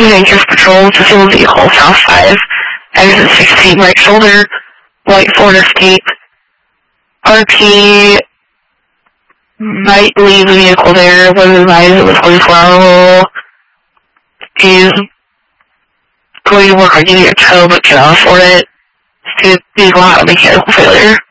Rangers Patrol Facility Hall South 5, exit 16 right shoulder, white Ford Escape. RP might leave the vehicle there, but advise it was 24-hour rule. He's going to work on getting a tow, but cannot afford it. He's going to have a mechanical failure.